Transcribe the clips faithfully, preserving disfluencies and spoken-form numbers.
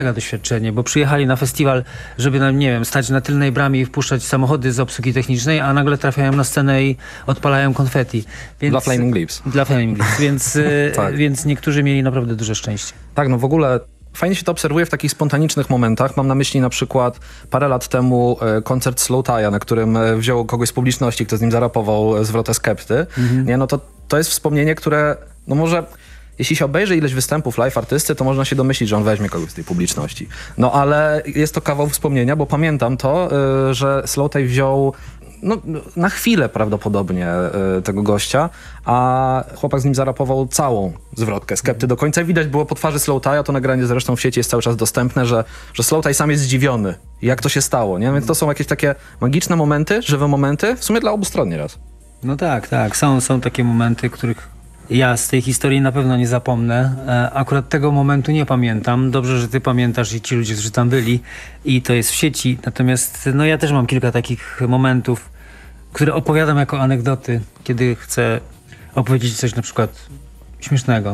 doświadczenie, bo przyjechali na festiwal, żeby nam, nie wiem, stać na tylnej bramie i wpuszczać samochody z obsługi technicznej, a nagle trafiają na scenę i odpalają konfetti. Więc, Dla Flaming Lips. Dla Flaming Lips, więc, Tak. więc niektórzy mieli naprawdę duże szczęście. Tak, no w ogóle fajnie się to obserwuje w takich spontanicznych momentach. Mam na myśli na przykład parę lat temu e, koncert Slow Tie'a, na którym e, wziął kogoś z publiczności, kto z nim zarapował e, zwrotę Skepty. Mhm. Nie, no to, to jest wspomnienie, które, no może... Jeśli się obejrzy ileś występów live artysty, to można się domyślić, że on weźmie kogoś z tej publiczności. No ale jest to kawał wspomnienia, bo pamiętam to, y, że Slow Tie wziął no, na chwilę prawdopodobnie y, tego gościa, a chłopak z nim zarapował całą zwrotkę Skepty do końca. Widać było po twarzy Slow Tie'a, to nagranie zresztą w sieci jest cały czas dostępne, że, że Slow Tie sam jest zdziwiony, jak to się stało. Nie? Więc to są jakieś takie magiczne momenty, żywe momenty, w sumie dla obu stron nieraz. No tak, tak. Są, są takie momenty, których ja z tej historii na pewno nie zapomnę. E, akurat tego momentu nie pamiętam. Dobrze, że ty pamiętasz i ci ludzie, którzy tam byli i to jest w sieci. Natomiast no ja też mam kilka takich momentów, które opowiadam jako anegdoty, kiedy chcę opowiedzieć coś na przykład śmiesznego.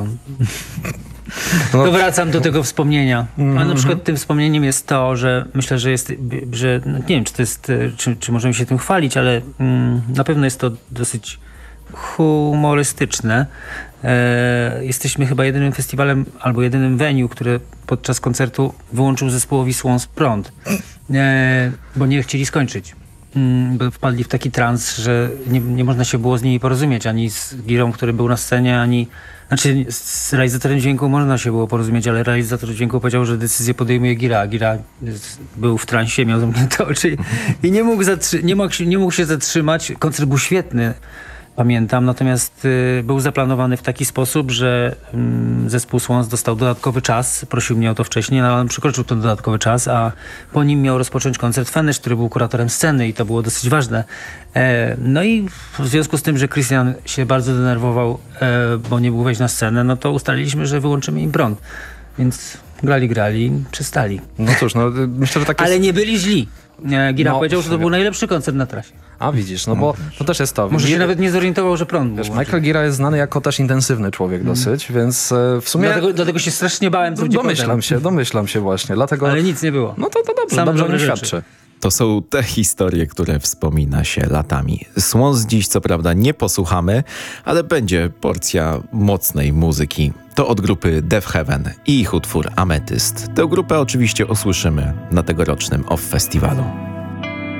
No. To wracam do tego wspomnienia. A na przykład tym wspomnieniem jest to, że myślę, że jest, że no nie wiem, czy to jest, czy, czy możemy się tym chwalić, ale mm, na pewno jest to dosyć humorystyczne. E, jesteśmy chyba jedynym festiwalem albo jedynym venue, który podczas koncertu wyłączył zespołowi Swans prąd, e, bo nie chcieli skończyć. Mm, bo wpadli w taki trans, że nie, nie można się było z nimi porozumieć, ani z Girą, który był na scenie, ani znaczy z realizatorem dźwięku można się było porozumieć, ale realizator dźwięku powiedział, że decyzję podejmuje Gira, a Gira był w transie, miał zamknięte oczy i nie mógł, zatrzy- nie mógł, nie mógł się zatrzymać. Koncert był świetny, pamiętam, natomiast y, był zaplanowany w taki sposób, że y, zespół Swans dostał dodatkowy czas, prosił mnie o to wcześniej, no, ale on przekroczył ten dodatkowy czas, a po nim miał rozpocząć koncert Fenish, który był kuratorem sceny i to było dosyć ważne. E, no i w związku z tym, że Christian się bardzo denerwował, e, bo nie mógł wejść na scenę, no to ustaliliśmy, że wyłączymy im prąd. Więc grali, grali, przestali. No cóż, no myślę, że tak jest... Ale nie byli źli. E, Gira No, powiedział, że to był najlepszy koncert na trasie. A widzisz, no bo to też jest to. Może się Gi- nawet nie zorientował, że prąd był. Wiesz, Michael Gira jest znany jako też intensywny człowiek dosyć, więc e, w sumie... Dlatego, dlatego się strasznie bałem, co będzie Domyślam potem. się, domyślam się właśnie, dlatego... Ale nic nie było. No to, to dobrze, Same dobrze o dobre nim rzeczy. świadczy. To są te historie, które wspomina się latami. Swans dziś co prawda nie posłuchamy, ale będzie porcja mocnej muzyki. To od grupy Death Heaven i ich utwór Amethyst. Tę grupę oczywiście usłyszymy na tegorocznym Off Festiwalu.